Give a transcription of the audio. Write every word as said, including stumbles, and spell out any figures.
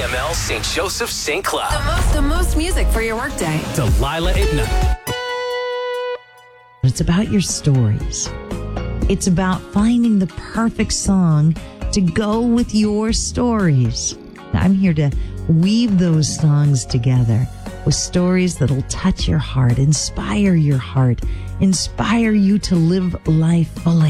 M L Saint Joseph Saint Cloud. The most, the most music for your workday. Delilah Ibna. It's about your stories. It's about finding the perfect song to go with your stories. I'm here to weave those songs together with stories that'll touch your heart, inspire your heart, inspire you to live life fully.